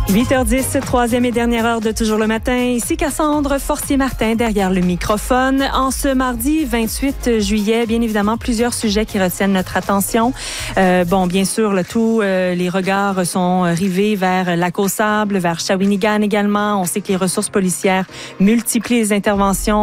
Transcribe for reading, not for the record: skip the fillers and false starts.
8h10, troisième et dernière heure de Toujours le matin. Ici Cassandre Forcier-Martin derrière le microphone. En ce mardi 28 juillet, bien évidemment, plusieurs sujets qui retiennent notre attention. Bien sûr, tous les regards sont rivés vers Lac-aux-Sables, vers Shawinigan également. On sait que les ressources policières multiplient les interventions